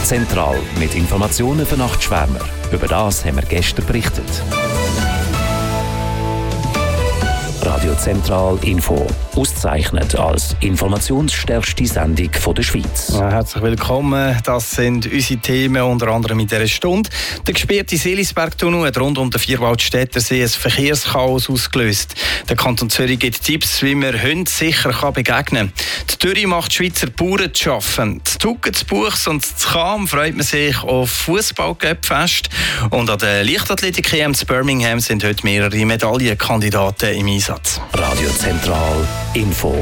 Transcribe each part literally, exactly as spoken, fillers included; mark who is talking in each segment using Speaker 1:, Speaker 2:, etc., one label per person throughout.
Speaker 1: Zentral mit Informationen für Nachtschwärmer. Über das haben wir gestern berichtet. Radio Zentral Info. Ausgezeichnet als informationsstärkste Sendung von der Schweiz.
Speaker 2: Ja, herzlich willkommen. Das sind unsere Themen, unter anderem in dieser Stunde. Der gesperrte Seelisberg-Tunnel hat rund um den Vierwaldstättersee ein Verkehrschaos ausgelöst. Der Kanton Zürich gibt Tipps, wie man Hunden sicher begegnen kann. Die Zürich macht Schweizer Bauern zu arbeiten. Die Tucken, die Buchs und die Cham freut man sich auf Fußball-Cup-Fest. Und an der Leichtathletik-E M in Birmingham sind heute mehrere Medaillenkandidaten im Einsatz.
Speaker 1: Radio Zentral Info.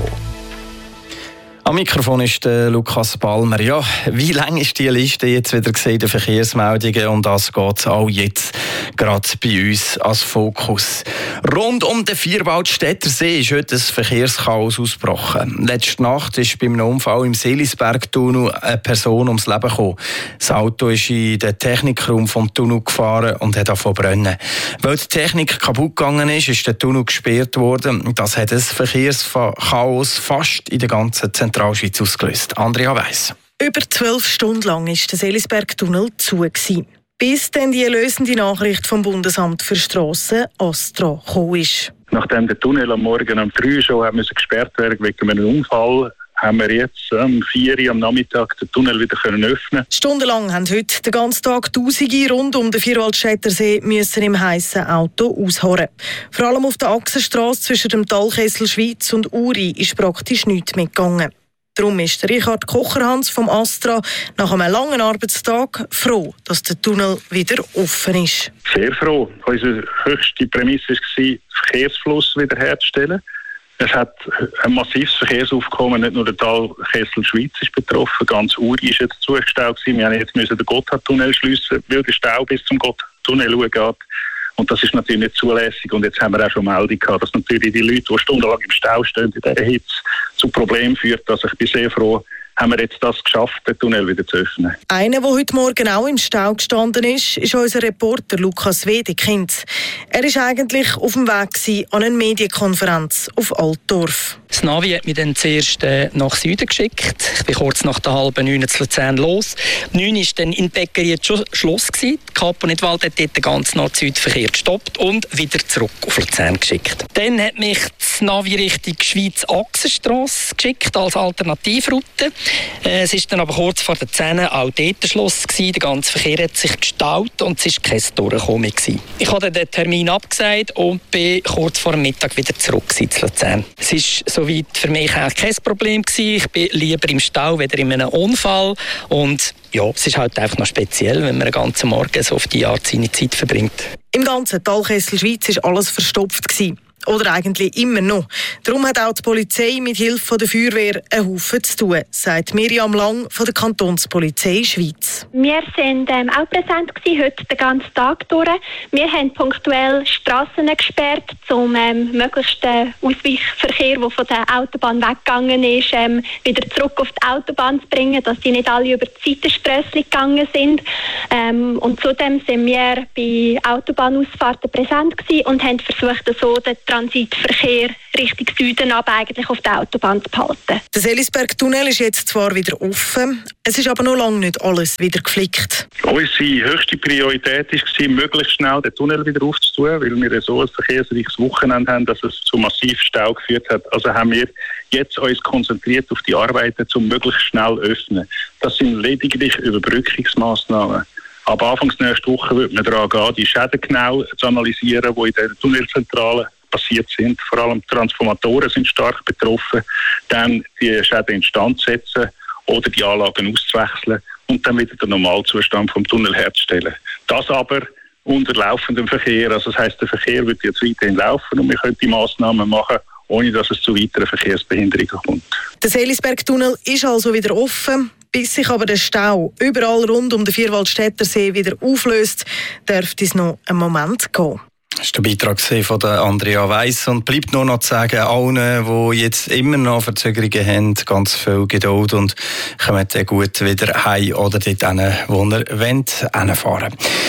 Speaker 2: Am Mikrofon ist der Lukas Balmer. Ja, wie lang ist die Liste jetzt wieder gesehen, der Verkehrsmeldungen? Und das geht auch jetzt gerade bei uns als Fokus. Rund um den Vierwaldstättersee ist heute ein Verkehrschaos ausgebrochen. Letzte Nacht ist bei einem Unfall im Seelisberg-Tunnel eine Person ums Leben gekommen. Das Auto ist in den Technikraum vom Tunnel gefahren und hat angefangen zu brennen. Weil die Technik kaputt gegangen ist, ist der Tunnel gesperrt worden. Das hat ein Verkehrschaos fast in der ganzen Zentralschweiz ausgelöst. Andrea Weiss.
Speaker 3: Über zwölf Stunden lang war der Seelisberg-Tunnel zu gewesen, bis dann die erlösende Nachricht vom Bundesamt für Strassen ASTRA gekommen ist.
Speaker 4: Nachdem der Tunnel am Morgen um drei Uhr schon gesperrt werden wegen einem Unfall, haben wir jetzt um vier Uhr am Nachmittag den Tunnel wieder öffnen können.
Speaker 3: Stundenlang haben heute den ganzen Tag Tausende rund um den Vierwaldstättersee müssen im heissen Auto ausharren. Vor allem auf der Achsenstrasse zwischen dem Talkessel Schweiz und Uri ist praktisch nichts mitgegangen. Darum ist Richard Kocherhans vom ASTRA nach einem langen Arbeitstag froh, dass der Tunnel wieder offen ist.
Speaker 4: Sehr froh. Unsere höchste Prämisse war, den Verkehrsfluss wiederherzustellen. Es hat ein massives Verkehrsaufkommen, nicht nur der Talkessel Schweiz ist betroffen, ganz Uri ist jetzt zugestaut gewesen. Wir mussten jetzt den Gotthardtunnel schliessen, weil der Stau bis zum Gotthardtunnel geht. Und das ist natürlich nicht zulässig. Und jetzt haben wir auch schon Meldung gehabt, dass natürlich die Leute, die stundenlang im Stau stehen, in dieser Hitze zu Problemen führt. Also ich bin sehr froh, haben wir jetzt das geschafft, den Tunnel wieder zu öffnen.
Speaker 3: Einer, der heute Morgen auch im Stau gestanden ist, ist unser Reporter Lukas Wedekind. Er war eigentlich auf dem Weg an eine Medienkonferenz auf Altdorf.
Speaker 5: Das Navi hat mich dann zuerst äh, nach Süden geschickt. Ich bin kurz nach der halben neun zu Luzern los. Neun war dann in Bäckerie schon Schluss gewesen. Die Kapo Nidwald hat dort den ganzen Nord-Süd-Verkehr gestoppt und wieder zurück auf Luzern geschickt. Dann hat mich das Navi Richtung Schweiz-Achsenstrasse geschickt als Alternativroute. Äh, es ist dann aber kurz vor der zehn auch dort Schluss gewesen. Der ganze Verkehr hat sich gestaut und es war kein Durchkommen gewesen. Ich habe den Termin abgesagt und bin kurz vor dem Mittag wieder zurück zu Luzern. Es ist soweit für mich auch kein Problem gewesen. Ich bin lieber im Stau, weder in einem Unfall. Und ja, es ist halt einfach noch speziell, wenn man den ganzen Morgen so auf die Art seine Zeit verbringt.
Speaker 3: Im ganzen Talkessel Schweiz war alles verstopft gewesen. Oder eigentlich immer noch. Darum hat auch die Polizei mit Hilfe der Feuerwehr einen Haufen zu tun, sagt Miriam Lang von der Kantonspolizei Schweiz.
Speaker 6: Wir waren ähm, auch präsent gewesen, heute den ganzen Tag durch. Wir haben punktuell Strassen gesperrt, um ähm, möglichst den Ausweichverkehr, der von der Autobahn weggegangen ist, ähm, wieder zurück auf die Autobahn zu bringen, dass die nicht alle über die Seitenströssli gegangen sind. Ähm, und zudem sind wir bei Autobahnausfahrten präsent gewesen und haben versucht, so den Transitverkehr Richtung Süden aber eigentlich auf der Autobahn zu behalten.
Speaker 3: Der Seelisberg-Tunnel ist jetzt zwar wieder offen, es ist aber noch lange nicht alles wieder geflickt.
Speaker 4: Unsere höchste Priorität war, möglichst schnell den Tunnel wieder aufzutun, weil wir so ein verkehrsreiches Wochenende haben, dass es zu massiv Stau geführt hat. Also haben wir jetzt uns konzentriert auf die Arbeiten, um möglichst schnell zu öffnen. Das sind lediglich Überbrückungsmaßnahmen. Ab Anfang nächster Woche wird man daran gehen, die Schäden genau zu analysieren, die in der Tunnelzentrale passiert sind. Vor allem Transformatoren sind stark betroffen. Dann die Schäden instand setzen oder die Anlagen auszuwechseln und dann wieder den Normalzustand vom Tunnel herzustellen. Das aber unter laufendem Verkehr. Also das heisst, der Verkehr wird jetzt weiterhin laufen und wir können die Massnahmen machen, ohne dass es zu weiteren Verkehrsbehinderungen kommt.
Speaker 3: Der Seelisberg-Tunnel ist also wieder offen. Bis sich aber der Stau überall rund um den Vierwaldstättersee wieder auflöst, dürfte es noch einen Moment gehen.
Speaker 2: Das war der Beitrag von Andrea Weiss. Und bleibt nur noch zu sagen, allen, die jetzt immer noch Verzögerungen haben, ganz viel Geduld und kommen dann gut wieder heim oder dort hin, wo ihr wollt, hinfahren.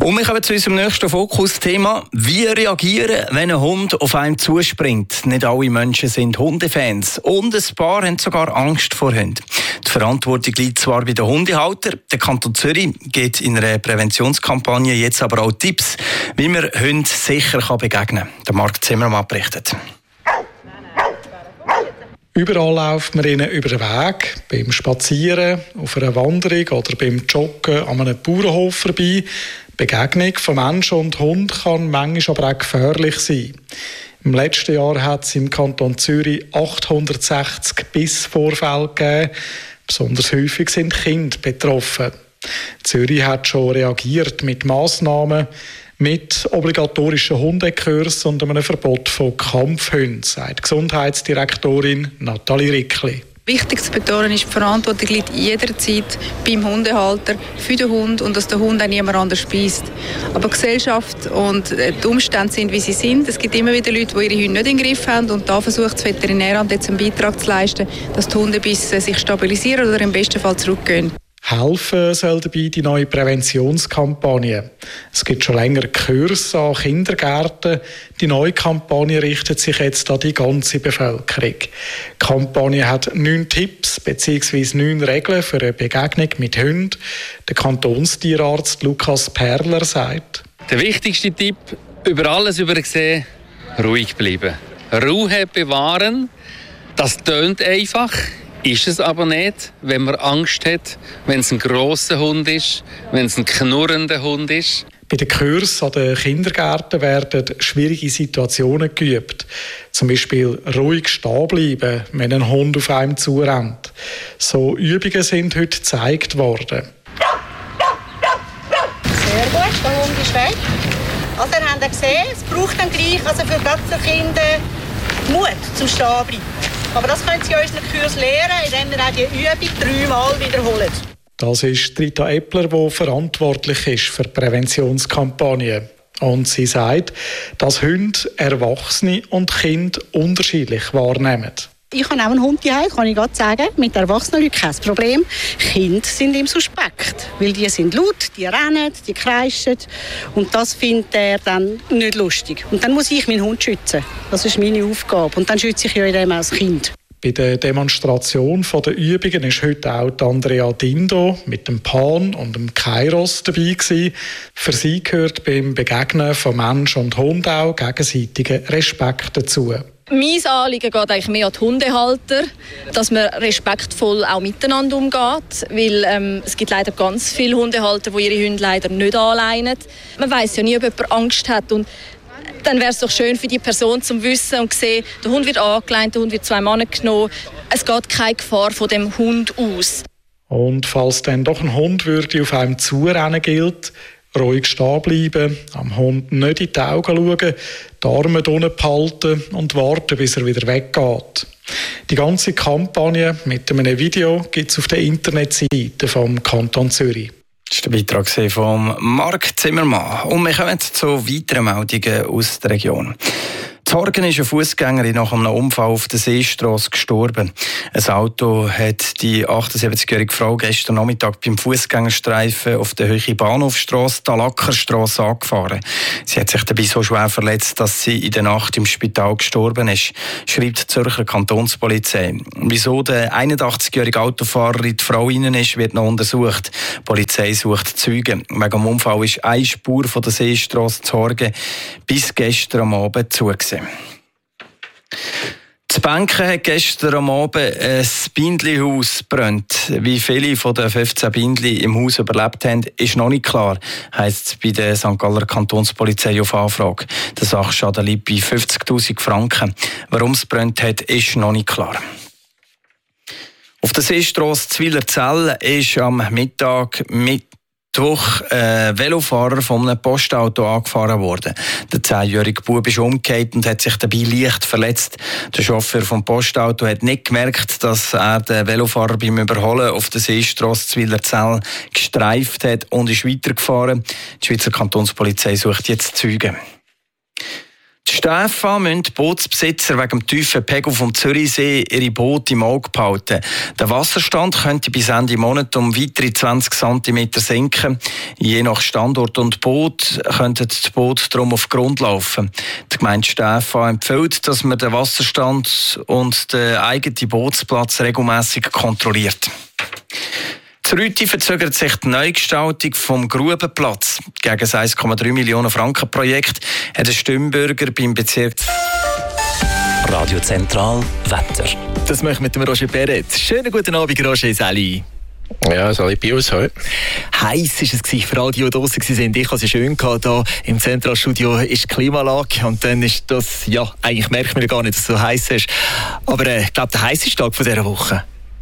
Speaker 2: Und wir kommen zu unserem nächsten Fokusthema. Wie reagieren, wenn ein Hund auf einen zuspringt? Nicht alle Menschen sind Hundefans. Und ein paar haben sogar Angst vor Hunden. Die Verantwortung liegt zwar bei den Hundehaltern. Der Kanton Zürich gibt in einer Präventionskampagne jetzt aber auch Tipps, wie man Hunden sicher begegnen kann. Der Marc Zimmermann berichtet.
Speaker 7: Überall läuft man ihnen über den Weg, beim Spazieren, auf einer Wanderung oder beim Joggen an einem Bauernhof vorbei. Die Begegnung von Mensch und Hund kann manchmal aber auch gefährlich sein. Im letzten Jahr hat es im Kanton Zürich achthundertsechzig Bissvorfälle gegeben. Besonders häufig sind Kinder betroffen. Zürich hat schon reagiert mit Massnahmen, mit obligatorischen Hundekursen und einem Verbot von Kampfhunden, sagt Gesundheitsdirektorin Nathalie Rickli.
Speaker 8: Wichtig zu betonen ist, die Verantwortung liegt jederzeit beim Hundehalter für den Hund und dass der Hund auch niemand anders speist. Aber die Gesellschaft und die Umstände sind, wie sie sind. Es gibt immer wieder Leute, die ihre Hunde nicht im Griff haben und da versucht das Veterinäramt jetzt einen Beitrag zu leisten, dass die Hundebisse sich stabilisieren oder im besten Fall zurückgehen.
Speaker 7: Helfen soll dabei die neue Präventionskampagne. Es gibt schon länger Kurse an Kindergärten. Die neue Kampagne richtet sich jetzt an die ganze Bevölkerung. Die Kampagne hat neun Tipps bzw. neun Regeln für eine Begegnung mit Hunden. Der Kantonstierarzt Lukas Perler sagt:
Speaker 9: Der wichtigste Tipp, über alles übersehen, ruhig bleiben. Ruhe bewahren, das tönt einfach. Ist es aber nicht, wenn man Angst hat, wenn es ein grosser Hund ist, wenn es ein knurrender Hund ist.
Speaker 7: Bei den Kursen an den Kindergärten werden schwierige Situationen geübt. Zum Beispiel ruhig stehen bleiben, wenn ein Hund auf einem zurennt. So Übungen sind heute gezeigt worden.
Speaker 10: Sehr gut, der Hund ist weg. Also ihr habt gesehen, es braucht dann gleich also für ganze Kinder Mut zum Stehenbleiben. Aber das können Sie in unseren Kursen lernen, indem wir auch die Übung dreimal wiederholen.
Speaker 7: Das ist Rita Eppler, die verantwortlich ist für die Präventionskampagne. Und sie sagt, dass Hunde Erwachsene und Kinder unterschiedlich wahrnehmen.
Speaker 10: Ich habe auch einen Hund daheim, kann ich gerade sagen. Mit erwachsenen Leuten kein Problem. Kinder sind ihm suspekt, weil die sind laut, die rennen, die kreischen. Und das findet er dann nicht lustig. Und dann muss ich meinen Hund schützen. Das ist meine Aufgabe. Und dann schütze ich ja in dem als Kind.
Speaker 7: Bei der Demonstration der Übungen ist heute auch Andrea Dindo mit dem Pan und dem Kairos dabei gewesen. Für sie gehört beim Begegnen von Mensch und Hund auch gegenseitiger Respekt dazu.
Speaker 11: Mein Anliegen geht eigentlich mehr an die Hundehalter, dass man respektvoll auch miteinander umgeht, weil ähm, es gibt leider ganz viele Hundehalter, die ihre Hunde leider nicht anleinen. Man weiss ja nie, ob jemand Angst hat und dann wäre es doch schön für die Person zu wissen und zu sehen, der Hund wird angeleint, der Hund wird zwei Mann genommen. Es geht keine Gefahr von dem Hund aus.
Speaker 7: Und falls dann doch ein Hund würde auf einem zurennen gilt, ruhig stehen bleiben, am Hund nicht in die Augen schauen, die Arme unten behalten und warten, bis er wieder weggeht. Die ganze Kampagne mit einem Video gibt es auf der Internetseite vom Kanton Zürich.
Speaker 2: Das war der Beitrag von Marc Zimmermann. Und wir kommen zu weiteren Meldungen aus der Region. In Horgen ist eine Fußgängerin nach einem Unfall auf der Seestrasse gestorben. Ein Auto hat die achtundsiebzigjährige Frau gestern Nachmittag beim Fußgängerstreifen auf der Höhe Bahnhofstrasse, Talackerstrasse, angefahren. Sie hat sich dabei so schwer verletzt, dass sie in der Nacht im Spital gestorben ist, schreibt die Zürcher Kantonspolizei. Wieso der einundachtzigjährige Autofahrer in die Frau hinein ist, wird noch untersucht. Die Polizei sucht Zeugen. Wegen dem Unfall ist eine Spur von der Seestrasse zu Horgen bis gestern am Abend zugesehen. Die Banken hat gestern am Abend ein Bindli-Haus gebrannt. Wie viele von den fünfzehn Bindli im Haus überlebt haben, ist noch nicht klar, heisst es bei der Sankt Galler Kantonspolizei auf Anfrage. Der Sachschaden liegt bei fünfzigtausend Franken. Warum es gebrannt hat, ist noch nicht klar. Auf der Seestrasse Zwilerzell ist am Mittag mit Durch ein Velofahrer von einem Postauto angefahren worden. Der zehnjährige Bub ist umgekehrt und hat sich dabei leicht verletzt. Der Chauffeur vom Postauto hat nicht gemerkt, dass er den Velofahrer beim Überholen auf der Seestrasse Zwilerzell gestreift hat und ist weitergefahren. Die Schweizer Kantonspolizei sucht jetzt Zeugen. Die Stäfe müssen die Bootsbesitzer wegen dem tiefen Pegel vom Zürichsee ihre Boote im Auge behalten. Der Wasserstand könnte bis Ende Monat um weitere zwanzig Zentimeter sinken. Je nach Standort und Boot könnten die Boote darum auf Grund laufen. Die Gemeinde Stäfa empfiehlt, dass man den Wasserstand und den eigenen Bootsplatz regelmässig kontrolliert. Zur Rüti verzögert sich die Neugestaltung vom Grubenplatz. Gegen das eins Komma drei Millionen Franken Projekt hat der Stimmbürger beim Bezirk
Speaker 1: Radio Zentral Wetter.
Speaker 12: Das machen wir mit dem Roger Perret. Schönen guten Abend, Roger, Sally.
Speaker 13: Ja, Sally Pius heute.
Speaker 12: Heiß war es für alle, die draussen waren. Ich hatte es schön gehabt. Hier im Zentralstudio ist die Klimaanlage. Und dann ist das, ja, eigentlich merkt man gar nicht, dass es so heiß ist. Aber äh, ich glaube, der heißeste Tag von dieser Woche.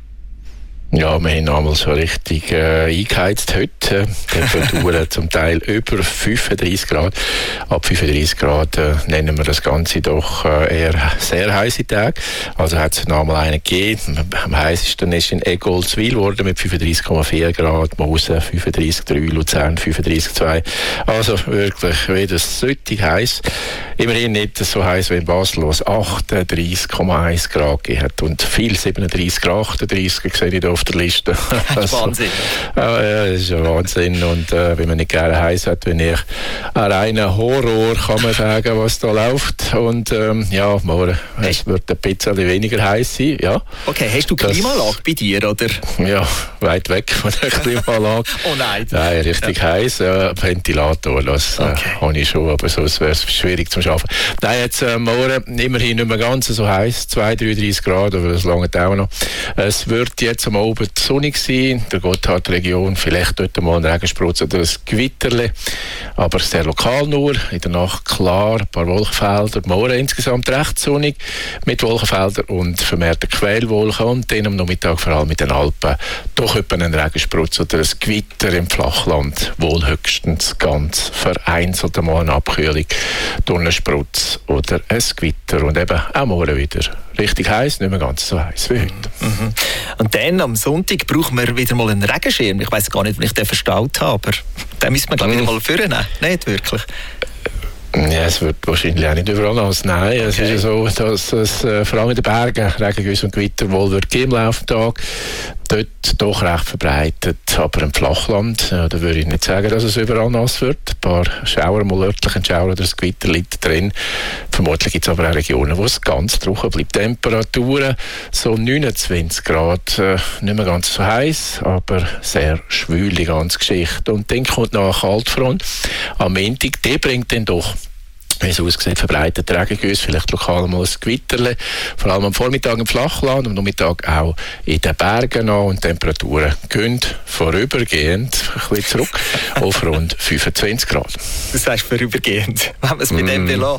Speaker 13: Ja, wir haben einmal so richtig äh, eingeheizt heute. Temperaturen zum Teil über fünfunddreißig Grad. Ab fünfunddreißig Grad äh, nennen wir das Ganze doch äh, eher sehr heiße Tage. Also hat es noch einmal einen gegeben. Am heißesten ist in Egoldswil geworden mit fünfunddreißig Komma vier Grad, Mosel fünfunddreißig Komma drei, Luzern fünfunddreißig Komma zwei. Also wirklich wieder solche heiß. Immerhin nicht so heiß wie in Basel, wo es achtunddreißig Komma eins Grad gegeben hat. Und viel siebenunddreißig Grad, achtunddreißig sehe ich da auf der Liste. Also, Wahnsinn. Ja, ja, das ist ja Wahnsinn. Und äh, wenn man nicht gerne heiß hat, wenn ich ein reiner Horror, kann man sagen, was da läuft. Und ähm, ja, morgen es wird ein bisschen weniger heiß sein. Ja.
Speaker 12: Okay, hast du Klimaanlage bei dir, oder?
Speaker 13: Ja, weit weg von der Klimaanlage.
Speaker 12: Oh nein.
Speaker 13: Nein, richtig ja. heiß. Äh, Ventilator, das äh, okay. habe ich schon, aber sonst wäre es schwierig zum Arbeiten. Nein, jetzt äh, morgen immerhin nicht mehr ganz so heiß, zwei, dreiunddreißig Grad, aber das lange auch noch. Es wird jetzt am Abend sonnig sein, der Gotthardregion, vielleicht dort mal ein Regenspritz oder ein Gewitterle, aber sehr lokal nur, in der Nacht klar, ein paar Wolkenfelder, morgen insgesamt recht sonnig, mit Wolkenfeldern und vermehrten Quellwolken und dann am Nachmittag vor allem mit den Alpen doch etwa ein Regenspritz oder ein Gewitter im Flachland, wohl höchstens ganz vereinzelt mal eine Abkühlung durch einen Sprutz oder ein Gewitter und eben auch morgen wieder richtig heiß, nicht mehr ganz so heiß wie heute.
Speaker 12: Mhm. Und dann am Sonntag brauchen wir wieder mal einen Regenschirm. Ich weiss gar nicht, wie ich den verstaut habe, aber den müssen wir glaube ich wieder mal vornehmen. Nicht wirklich.
Speaker 13: Ja, es wird wahrscheinlich auch nicht überall nass. Nein, okay. Es ist ja so, dass es äh, vor allem in den Bergen Regengüsse und Gewitter wohl wird geben im Laufe des Tages. Dort doch recht verbreitet, aber im Flachland, ja, da würde ich nicht sagen, dass es überall nass wird. Ein paar Schauer, mal örtlich ein Schauer oder das Gewitter liegt drin. Vermutlich gibt es aber auch Regionen, wo es ganz trocken bleibt. Temperaturen so neunundzwanzig Grad, äh, nicht mehr ganz so heiß, aber sehr schwül die ganze Geschichte. Und dann kommt noch eine Kaltfront am Montag, die bringt dann doch, wie es aussieht, verbreitet Regengüsse, vielleicht lokal mal ein Gewitterle, vor allem am Vormittag im Flachland, am Nachmittag auch in den Bergen an und die Temperaturen gehen vorübergehend ein bisschen zurück auf rund fünfundzwanzig Grad.
Speaker 12: Du sagst vorübergehend, wenn wir es mit mm. dem belassen.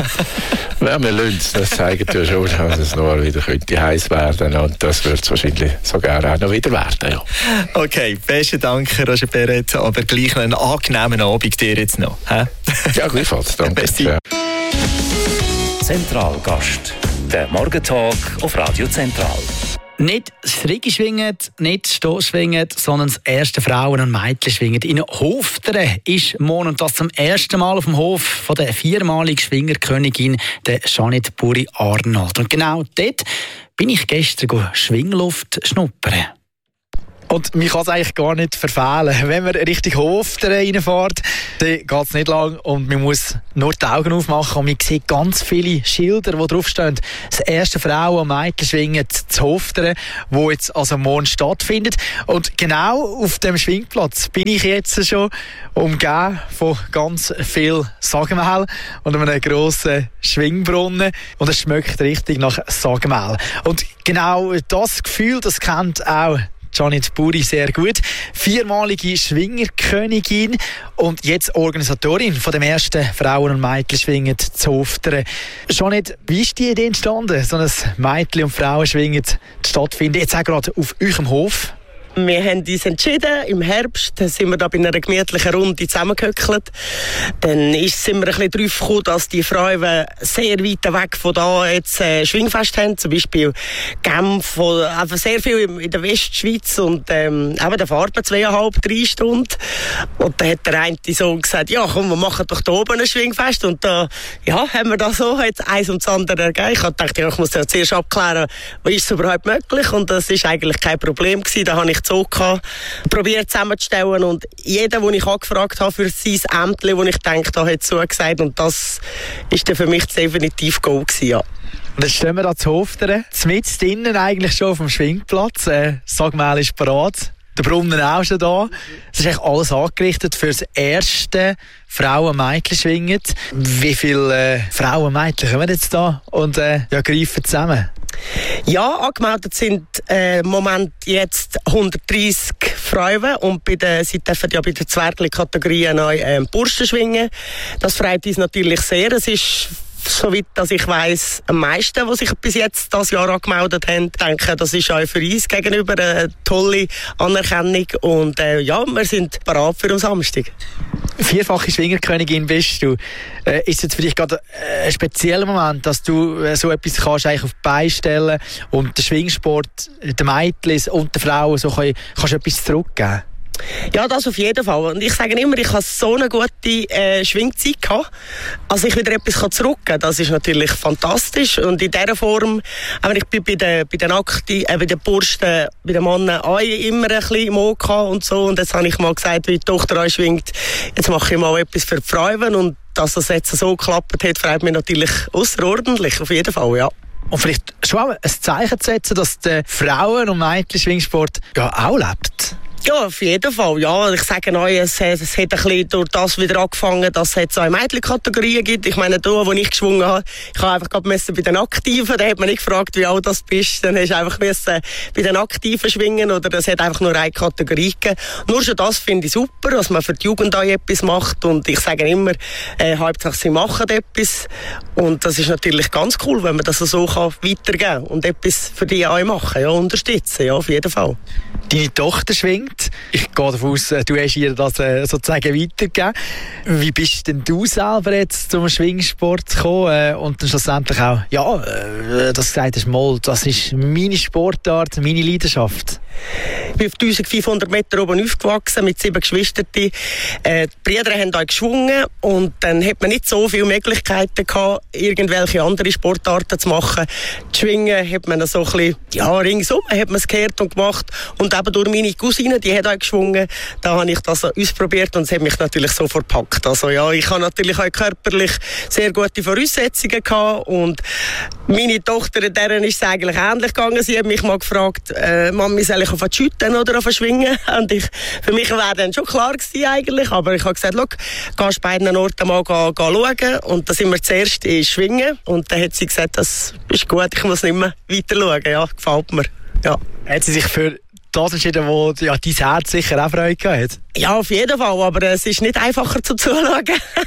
Speaker 13: Ja, wir lassen es, das zeigt ja schon, dass es noch wieder könnte heiß werden und das wird es wahrscheinlich sogar auch noch wieder werden. Ja.
Speaker 12: Okay, besten Dank, Roger Perret, aber gleich einen angenehmen Abend dir jetzt noch. He?
Speaker 13: Ja, gleichfalls, danke.
Speaker 1: Ja. Zentralgast, der Morgentalk auf Radio Zentral.
Speaker 14: Nicht das Rigi schwingen, nicht das Stoß schwingen, sondern das erste Frauen- und Mädchen schwingen. In Hofteren ist morgen und das zum ersten Mal auf dem Hof von der viermaligen Schwingerkönigin, der Jeanette Buri-Arnold. Und genau dort bin ich gestern Schwingluft schnuppern. Und man kann es eigentlich gar nicht verfehlen. Wenn man Richtung Hofteren reinfährt, dann geht es nicht lang und man muss nur die Augen aufmachen und man sieht ganz viele Schilder, die draufstehen. Das erste Frauen- und Mädchen schwingen zu Hofteren, wo jetzt also morgen stattfindet. Und genau auf dem Schwingplatz bin ich jetzt schon umgeben von ganz viel Sagenmehl und einem grossen Schwingbrunnen. Und es schmeckt richtig nach Sagenmehl. Und genau das Gefühl, das kennt auch Jeanette Buri sehr gut. Viermalige Schwingerkönigin und jetzt Organisatorin von dem ersten Frauen- und Mädchenschwingen zu Hofteren. Jeanette, wie ist die Idee entstanden, so ein Mädchen- und Frauenschwingen stattfinden? Jetzt auch gerade auf eurem Hof?
Speaker 15: Wir haben uns entschieden, im Herbst sind wir da bei einer gemütlichen Runde zusammengehöckelt. Dann ist, sind wir ein bisschen drauf gekommen, dass die Frauen sehr weit weg von da jetzt äh, Schwingfest haben, zum Beispiel Genf, oder einfach sehr viel in der Westschweiz und ähm, eben, da fahrt man zweieinhalb, drei Stunden. Und dann hat der eine Sohn gesagt, ja komm, wir machen doch da oben ein Schwingfest. Und da ja, haben wir da so jetzt eins und das andere ergeben. Ich habe gedacht, ja, ich muss ja zuerst abklären, was ist es überhaupt möglich, und das ist eigentlich kein Problem gewesen. Da habe ich die Zug probiert zusammenzustellen, und jeder, den ich angefragt habe für sein Ämtchen, wo ich denke, da hat zugesagt, und das ist dann für mich definitiv Go gewesen, ja.
Speaker 14: Und jetzt stehen wir da zu Hofteren, mitten drinnen eigentlich schon auf dem Schwingplatz. Äh, Sagmehl ist bereit, der Brunnen auch schon da. Es ist eigentlich alles angerichtet für das erste Frauen-Mädchen-Schwingen. Wie viele äh, Frauen-Mädchen kommen jetzt da und äh, ja, greifen zusammen?
Speaker 15: Ja, angemeldet sind äh, im Moment jetzt hundertdreissig Frauen, und bei der, sie dürfen ja bei der Zwergli-Kategorie neu äh, Burschen schwingen. Das freut uns natürlich sehr. Es ist, soweit dass ich weiss, am meisten, die sich bis jetzt das Jahr angemeldet haben. Ich denke, das ist auch für uns gegenüber eine tolle Anerkennung, und äh, ja, wir sind bereit für den Samstag.
Speaker 14: Vierfache Schwingerkönigin bist du. Äh, ist es jetzt für dich gerade ein spezieller Moment, dass du äh, so etwas kannst eigentlich auf die Beine stellen und den Schwingsport, den Mädchen und den Frauen so kann, kannst du etwas zurückgeben?
Speaker 15: Ja, das auf jeden Fall. Und ich sage immer, ich habe so eine gute äh, Schwingzeit gehabt, als ich wieder etwas zurückgeben kann. Das ist natürlich fantastisch. Und in dieser Form, aber ich bin bei den, bei den Akti, äh, bei den Bursten, bei den Männern auch immer ein bisschen im OK und so. Und jetzt habe ich mal gesagt, wie die Tochter auch schwingt, jetzt mache ich mal etwas für die Frauen. Und dass das jetzt so geklappt hat, freut mich natürlich außerordentlich, auf jeden Fall, ja.
Speaker 14: Und vielleicht schon auch ein Zeichen zu setzen, dass der Frauen- und Mädchen-Schwingsport ja auch lebt.
Speaker 15: Ja, auf jeden Fall. Ja, ich sage euch, es, es hat ein bisschen durch das wieder angefangen, dass es jetzt auch Mädchenkategorien gibt. Ich meine, da, wo ich geschwungen habe, ich habe einfach gerade bei den Aktiven, da hat man nicht gefragt, wie alt du bist, dann hast du einfach müssen bei den Aktiven schwingen, oder es hat einfach nur eine Kategorie gegeben. Nur schon das finde ich super, dass man für die Jugend auch etwas macht, und ich sage immer, äh, Hauptsache sie machen etwas, und das ist natürlich ganz cool, wenn man das so kann weitergeben kann und etwas für die auch machen, ja, unterstützen, ja, auf jeden Fall.
Speaker 14: Deine Tochter schwingt. Ich gehe davon aus, du hast ihr das äh, sozusagen weitergegeben. Wie bist denn du selber jetzt zum Schwingsport gekommen äh, und dann schlussendlich auch, ja, äh, dass du gesagt hast, mal, das ist meine Sportart, meine Leidenschaft?
Speaker 15: Ich bin auf eintausendfünfhundert Meter oben aufgewachsen mit sieben Geschwistern. Äh, die Brüder haben auch geschwungen, und dann hat man nicht so viele Möglichkeiten gehabt, irgendwelche andere Sportarten zu machen. Die Schwingen hat man so ein bisschen, ja, ringsum hat man es gehört und gemacht, und eben durch meine Cousine, die hat auch geschwungen, da habe ich das ausprobiert, und es hat mich natürlich so verpackt. Also ja, ich habe natürlich auch körperlich sehr gute Voraussetzungen gehabt, und meine Tochter, deren ist es eigentlich ähnlich gegangen. Sie hat mich mal gefragt, äh, Mami, soll ich auf die Schütten oder auf die Schwingen? Und ich, für mich wäre dann schon klar gewesen eigentlich, aber ich habe gesagt, schau, gehst beiden Orten mal gehen, gehen schauen, und da sind wir zuerst in Schwingen, und dann hat sie gesagt, das ist gut, ich muss nicht mehr weiter schauen, ja, gefällt mir, ja.
Speaker 14: Hat sie sich für das entschieden, wo ja, dein Herz sicher auch Freude gehabt hat?
Speaker 15: Ja, auf jeden Fall, aber es ist nicht einfacher zum Zuschauen.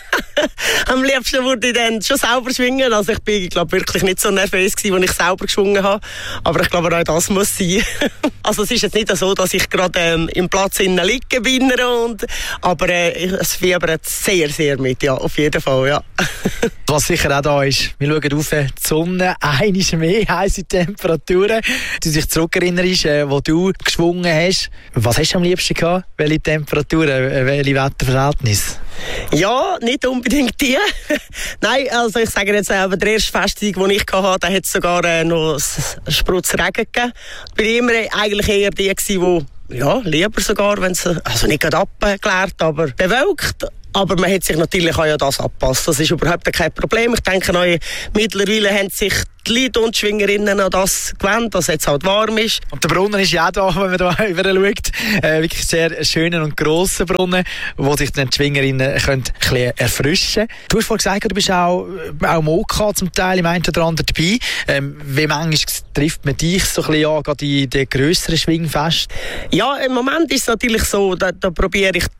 Speaker 15: Am liebsten würde ich dann schon selber schwingen. Also ich bin, glaube wirklich nicht so nervös gewesen, als ich selber geschwungen habe. Aber ich glaube, auch das muss sein. Also es ist jetzt nicht so, dass ich gerade ähm, im Platz innen liegen bin. Und, aber äh, es fiebert sehr, sehr mit, ja, auf jeden Fall, ja.
Speaker 14: Was sicher auch da ist, wir schauen auf die Sonne, einmal mehr heisse Temperaturen. Du dich zurückerinnerst, äh, wo du geschwungen hast. Was hast du am liebsten gehabt? Welche Temperaturen, welche Wetterverhältnisse?
Speaker 15: Ja, nicht unbedingt die. Nein, also ich sage jetzt, aber der erste Festtag, den ich hatte, da hat es sogar äh, noch einen Sprutz Regen gegeben. Ich war immer eigentlich eher die, die, ja, lieber sogar, wenn es, also nicht gerade abgeklärt, aber bewölkt. Aber man hat sich natürlich auch ja das angepasst. Das ist überhaupt kein Problem. Ich denke, auch, mittlerweile haben sich die Leute und die Schwingerinnen an das gewöhnt, dass es jetzt halt warm ist.
Speaker 14: Und der Brunnen ist ja auch da, wenn man da rüber schaut. Äh, wirklich sehr schöner und grosser Brunnen, wo sich dann die Schwingerinnen können ein bisschen erfrischen können. Du hast vorhin gesagt, du bist auch, auch im OK zum Teil im einen oder anderen dabei. Ähm, wie manchmal trifft man dich so ein bisschen an, gerade in den grösseren Schwingfesten?
Speaker 15: Ja, im Moment ist es natürlich so, da, da probiere ich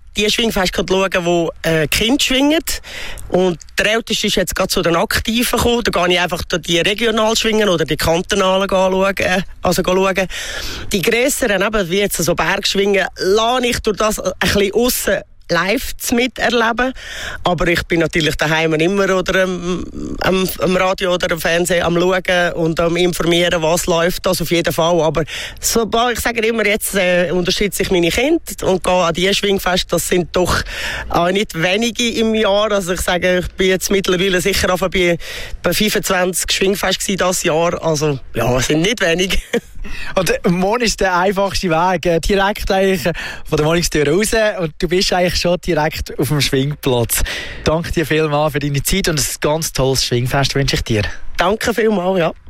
Speaker 15: die Schwingfeste schauen, wo äh, Kinder schwingen. Und der Älteste ist jetzt gerade zu den Aktiven gekommen. Da gehe ich einfach die regional schwingen oder die kantonalen schauen. Also schauen. Die grösseren, eben, wie jetzt so Bergschwingen, lasse ich durch das ein bisschen aussen live miterleben. Aber ich bin natürlich daheim immer oder am, am, am Radio oder am Fernsehen am Schauen und am Informieren, was läuft. Das auf jeden Fall. Aber so, ich sage immer, jetzt äh, unterstütze ich meine Kinder und gehe an die Schwingfeste. Das sind doch auch nicht wenige im Jahr. Also ich sage, ich bin jetzt mittlerweile sicher auf bei, bei fünfundzwanzig Schwingfeste dieses Jahr. Also ja, es sind nicht wenige.
Speaker 14: Und morgen ist der einfachste Weg, direkt eigentlich von der Wohnungstür raus und du bist eigentlich schon direkt auf dem Schwingplatz. Danke dir vielmals für deine Zeit und ein ganz tolles Schwingfest wünsche ich dir.
Speaker 15: Danke vielmals, ja.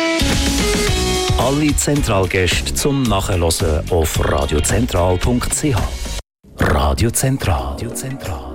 Speaker 1: Alle Zentralgäste zum Nachhören auf radiozentral punkt c h. Radio Zentral. Radio Zentral.